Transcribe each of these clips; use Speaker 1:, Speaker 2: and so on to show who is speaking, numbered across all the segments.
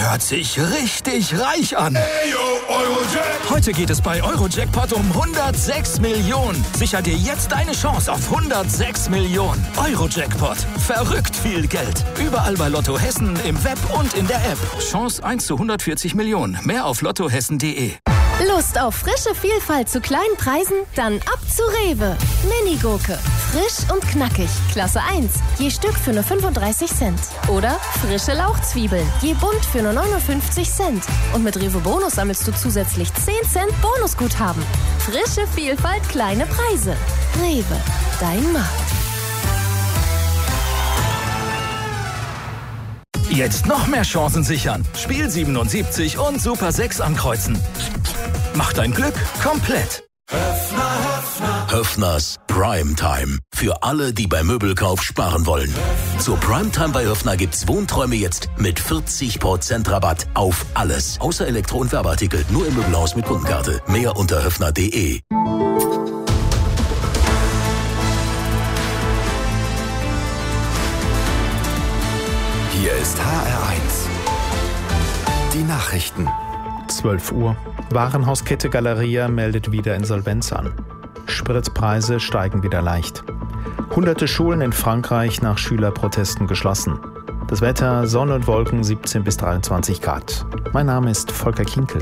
Speaker 1: hört sich richtig reich an.
Speaker 2: Heute geht es bei Eurojackpot um 106 Millionen. Sicher dir jetzt deine Chance auf 106 Millionen. Eurojackpot. Verrückt viel Geld. Überall bei Lotto Hessen, im Web und in der App. Chance 1 zu 140 Millionen. Mehr auf lottohessen.de.
Speaker 3: Lust auf frische Vielfalt zu kleinen Preisen? Dann ab zu Rewe. Mini-Gurke. Frisch und knackig. Klasse 1. Je Stück für nur 35 Cent. Oder frische Lauchzwiebeln. Je bunt für nur 59 Cent. Und mit Rewe Bonus sammelst du zusätzlich 10 Cent Bonusguthaben. Frische Vielfalt, kleine Preise. Rewe. Dein Markt.
Speaker 2: Jetzt noch mehr Chancen sichern. Spiel 77 und Super 6 ankreuzen. Mach dein Glück komplett.
Speaker 4: Höffners Primetime. Für alle, die beim Möbelkauf sparen wollen. Zur Primetime bei Höffner gibt's Wohnträume jetzt mit 40% Rabatt auf alles. Außer Elektro- und Werbeartikel. Nur im Möbelhaus mit Kundenkarte. Mehr unter höffner.de.
Speaker 1: Hier ist HR1. Die Nachrichten.
Speaker 5: 12 Uhr. Warenhauskette Galeria meldet wieder Insolvenz an. Spritpreise steigen wieder leicht. Hunderte Schulen in Frankreich nach Schülerprotesten geschlossen. Das Wetter, Sonne und Wolken, 17 bis 23 Grad. Mein Name ist Volker Kinkel.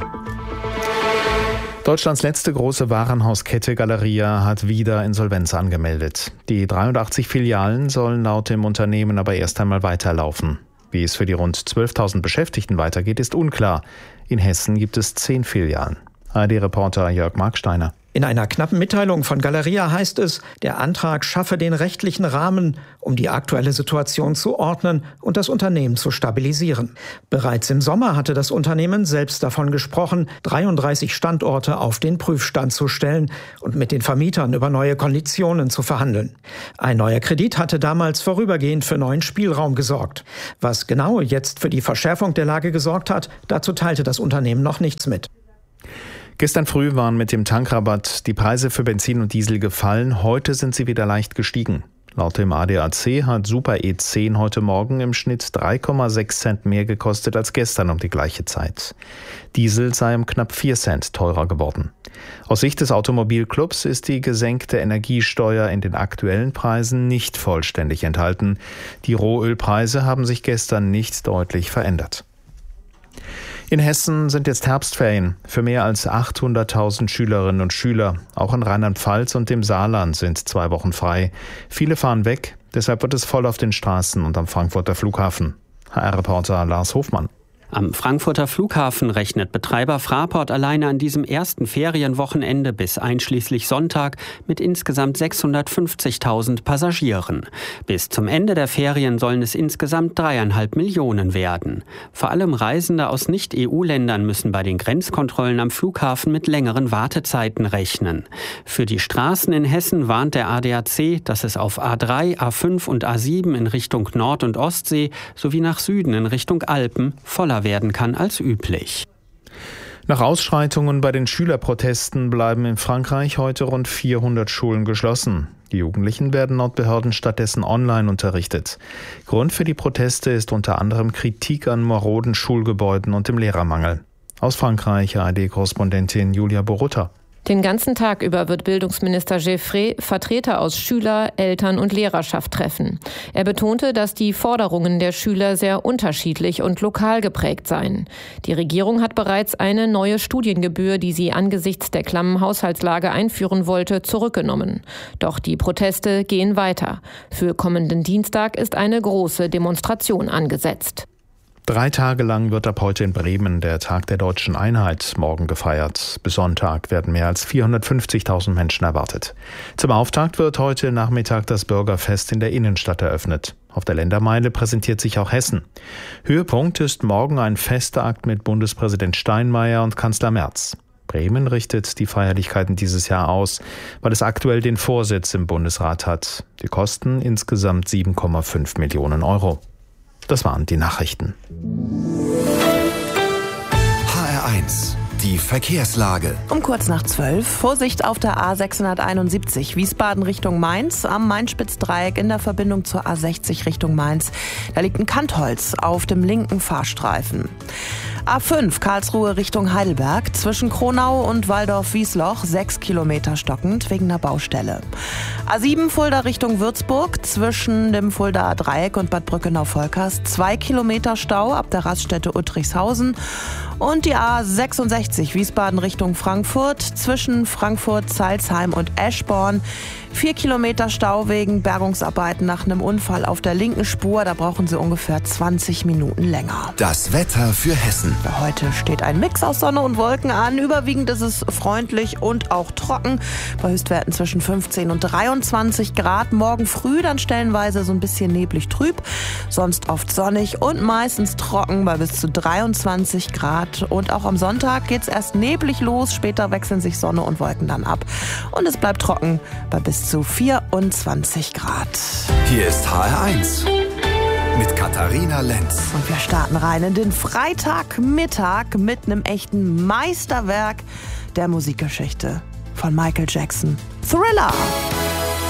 Speaker 5: Deutschlands letzte große Warenhauskette Galeria hat wieder Insolvenz angemeldet. Die 83 Filialen sollen laut dem Unternehmen aber erst einmal weiterlaufen. Wie es für die rund 12.000 Beschäftigten weitergeht, ist unklar. In Hessen gibt es 10 Filialen. ARD-Reporter Jörg Marksteiner.
Speaker 6: In einer knappen Mitteilung von Galeria heißt es, der Antrag schaffe den rechtlichen Rahmen, um die aktuelle Situation zu ordnen und das Unternehmen zu stabilisieren. Bereits im Sommer hatte das Unternehmen selbst davon gesprochen, 33 Standorte auf den Prüfstand zu stellen und mit den Vermietern über neue Konditionen zu verhandeln. Ein neuer Kredit hatte damals vorübergehend für neuen Spielraum gesorgt. Was genau jetzt für die Verschärfung der Lage gesorgt hat, dazu teilte das Unternehmen noch nichts mit.
Speaker 5: Gestern früh waren mit dem Tankrabatt die Preise für Benzin und Diesel gefallen. Heute sind sie wieder leicht gestiegen. Laut dem ADAC hat Super E10 heute Morgen im Schnitt 3,6 Cent mehr gekostet als gestern um die gleiche Zeit. Diesel sei um knapp 4 Cent teurer geworden. Aus Sicht des Automobilclubs ist die gesenkte Energiesteuer in den aktuellen Preisen nicht vollständig enthalten. Die Rohölpreise haben sich gestern nicht deutlich verändert. In Hessen sind jetzt Herbstferien für mehr als 800.000 Schülerinnen und Schüler. Auch in Rheinland-Pfalz und dem Saarland sind 2 Wochen frei. Viele fahren weg, deshalb wird es voll auf den Straßen und am Frankfurter Flughafen. HR-Reporter Lars Hofmann.
Speaker 7: Am Frankfurter Flughafen rechnet Betreiber Fraport alleine an diesem ersten Ferienwochenende bis einschließlich Sonntag mit insgesamt 650.000 Passagieren. Bis zum Ende der Ferien sollen es insgesamt 3,5 Millionen werden. Vor allem Reisende aus Nicht-EU-Ländern müssen bei den Grenzkontrollen am Flughafen mit längeren Wartezeiten rechnen. Für die Straßen in Hessen warnt der ADAC, dass es auf A3, A5 und A7 in Richtung Nord- und Ostsee sowie nach Süden in Richtung Alpen voller werden kann als üblich.
Speaker 5: Nach Ausschreitungen bei den Schülerprotesten bleiben in Frankreich heute rund 400 Schulen geschlossen. Die Jugendlichen werden laut Behörden stattdessen online unterrichtet. Grund für die Proteste ist unter anderem Kritik an maroden Schulgebäuden und dem Lehrermangel. Aus Frankreich ARD-Korrespondentin Julia Borutta.
Speaker 8: Den ganzen Tag über wird Bildungsminister Geffray Vertreter aus Schüler, Eltern und Lehrerschaft treffen. Er betonte, dass die Forderungen der Schüler sehr unterschiedlich und lokal geprägt seien. Die Regierung hat bereits eine neue Studiengebühr, die sie angesichts der klammen Haushaltslage einführen wollte, zurückgenommen. Doch die Proteste gehen weiter. Für kommenden Dienstag ist eine große Demonstration angesetzt.
Speaker 5: 3 Tage lang wird ab heute in Bremen der Tag der Deutschen Einheit morgen gefeiert. Bis Sonntag werden mehr als 450.000 Menschen erwartet. Zum Auftakt wird heute Nachmittag das Bürgerfest in der Innenstadt eröffnet. Auf der Ländermeile präsentiert sich auch Hessen. Höhepunkt ist morgen ein Festakt mit Bundespräsident Steinmeier und Kanzler Merz. Bremen richtet die Feierlichkeiten dieses Jahr aus, weil es aktuell den Vorsitz im Bundesrat hat. Die kosten insgesamt 7,5 Millionen Euro. Das waren die Nachrichten.
Speaker 1: HR1, Die Verkehrslage.
Speaker 9: Um kurz nach 12. Vorsicht auf der A671 Wiesbaden Richtung Mainz am Main-Spitz-Dreieck in der Verbindung zur A60 Richtung Mainz. Da liegt ein Kantholz auf dem linken Fahrstreifen. A5 Karlsruhe Richtung Heidelberg zwischen Kronau und Walldorf-Wiesloch 6 Kilometer stockend wegen einer Baustelle. A7 Fulda Richtung Würzburg zwischen dem Fuldaer Dreieck und Bad Brückenau-Volkers 2 Kilometer Stau ab der Raststätte Uttrichshausen. Und die A66 Wiesbaden Richtung Frankfurt zwischen Frankfurt, Zeilsheim und Eschborn 4 Kilometer Stau wegen Bergungsarbeiten nach einem Unfall auf der linken Spur. Da brauchen Sie ungefähr 20 Minuten länger.
Speaker 1: Das Wetter für Hessen.
Speaker 9: Für heute steht ein Mix aus Sonne und Wolken an. Überwiegend ist es freundlich und auch trocken. Bei Höchstwerten zwischen 15 und 23 Grad. Morgen früh dann stellenweise so ein bisschen neblig trüb. Sonst oft sonnig und meistens trocken bei bis zu 23 Grad. Und auch am Sonntag geht's erst neblig los. Später wechseln sich Sonne und Wolken dann ab. Und es bleibt trocken bei bis zu 24 Grad.
Speaker 1: Hier ist HR1 mit Katharina Lenz.
Speaker 9: Und wir starten rein in den Freitagmittag mit einem echten Meisterwerk der Musikgeschichte von Michael Jackson. Thriller.